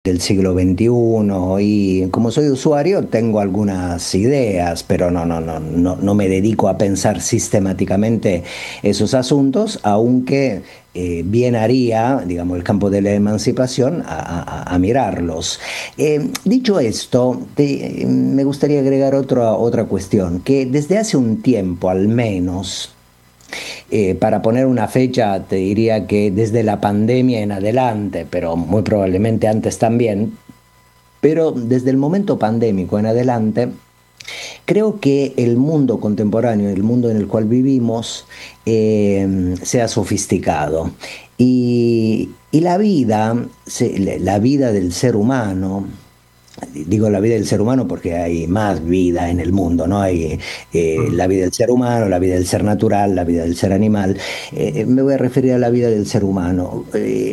del siglo XXI y como soy usuario tengo algunas ideas, pero no me dedico a pensar sistemáticamente esos asuntos, aunque bien haría, digamos, el campo de la emancipación a mirarlos. Dicho esto, me gustaría agregar otra cuestión, que desde hace un tiempo al menos, para poner una fecha, te diría que desde la pandemia en adelante, pero muy probablemente antes también, pero desde el momento pandémico en adelante, creo que el mundo contemporáneo, el mundo en el cual vivimos, se ha sofisticado. Y la vida del ser humano, digo la vida del ser humano porque hay más vida en el mundo, ¿no? Hay Mm. la vida del ser humano, la vida del ser natural, la vida del ser animal. Me voy a referir a la vida del ser humano.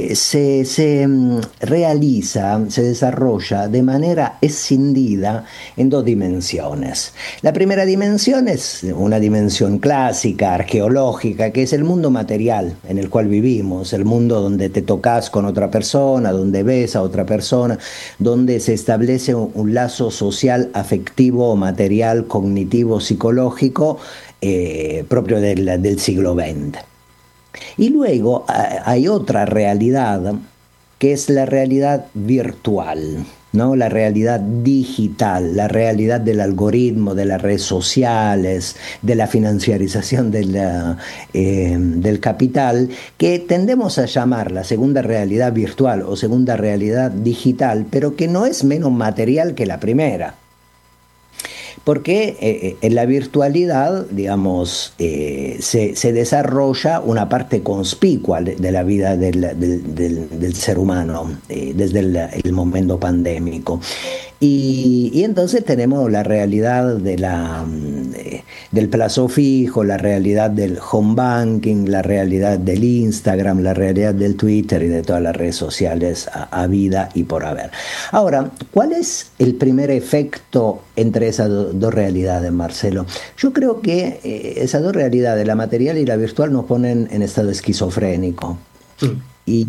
Realiza, se desarrolla de manera escindida en dos dimensiones. La primera dimensión es una dimensión clásica, arqueológica, que es el mundo material en el cual vivimos, el mundo donde te tocas con otra persona, donde ves a otra persona, donde se establece un lazo social, afectivo, material, cognitivo, psicológico, propio del siglo XX. Y luego hay otra realidad que es la realidad virtual, ¿no? La realidad digital, la realidad del algoritmo, de las redes sociales, de la financiarización del capital, que tendemos a llamar la segunda realidad virtual o segunda realidad digital, pero que no es menos material que la primera. Porque en la virtualidad, digamos, se desarrolla una parte conspicua de la vida del ser humano desde el momento pandémico. Y entonces tenemos la realidad del plazo fijo, la realidad del home banking, la realidad del Instagram, la realidad del Twitter y de todas las redes sociales a vida y por haber. Ahora, ¿cuál es el primer efecto entre esas dos realidades, Marcelo? Yo creo que esas dos realidades, la material y la virtual, nos ponen en estado esquizofrénico. Mm.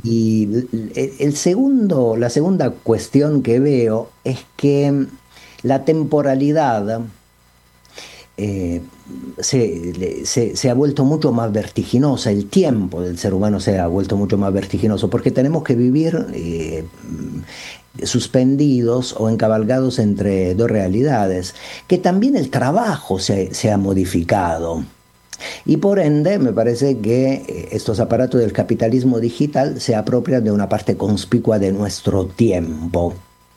La segunda cuestión que veo es que la temporalidad eh, se ha vuelto mucho más vertiginosa, el tiempo del ser humano se ha vuelto mucho más vertiginoso, porque tenemos que vivir suspendidos o encabalgados entre dos realidades, que también el trabajo se ha modificado. Y por ende, me parece que estos aparatos del capitalismo digital se apropian de una parte conspicua de nuestro tiempo.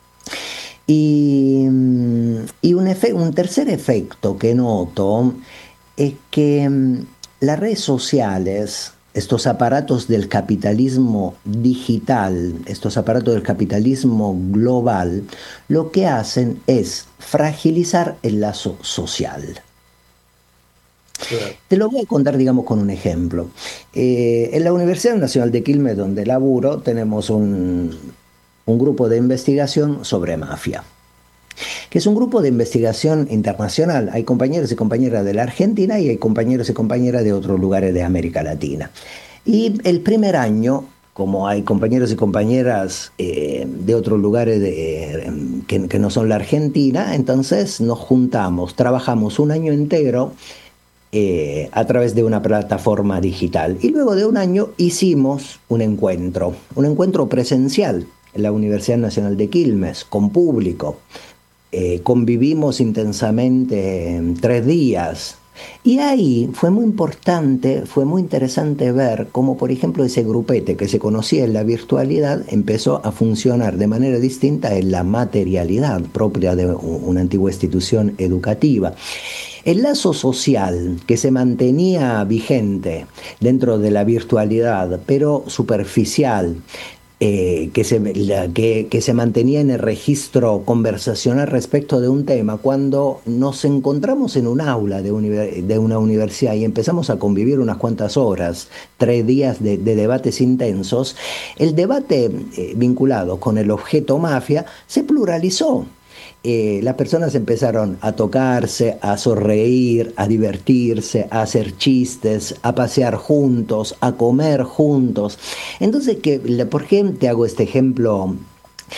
Un tercer efecto que noto es que las redes sociales, estos aparatos del capitalismo digital, estos aparatos del capitalismo global, lo que hacen es fragilizar el lazo social. Claro. Te lo voy a contar, digamos, con un ejemplo. En la Universidad Nacional de Quilmes, donde laburo, tenemos un grupo de investigación sobre mafia, que es un grupo de investigación internacional. Hay compañeros y compañeras de la Argentina y hay compañeros y compañeras de otros lugares de América Latina. Y el primer año, como hay compañeros y compañeras de otros lugares que no son la Argentina, entonces nos juntamos, trabajamos un año entero a través de una plataforma digital. Y luego de un año hicimos un encuentro presencial en la Universidad Nacional de Quilmes, con público. Convivimos intensamente 3 días. Y ahí fue muy importante, fue muy interesante ver cómo, por ejemplo, ese grupete que se conocía en la virtualidad empezó a funcionar de manera distinta en la materialidad propia de una antigua institución educativa. El lazo social que se mantenía vigente dentro de la virtualidad, pero superficial, que se mantenía en el registro conversacional respecto de un tema, cuando nos encontramos en un aula de una universidad y empezamos a convivir unas cuantas horas, 3 días de debates intensos, el debate vinculado con el objeto mafia se pluralizó. Las personas empezaron a tocarse, a sonreír, a divertirse, a hacer chistes, a pasear juntos, a comer juntos. Entonces, ¿por qué te hago este ejemplo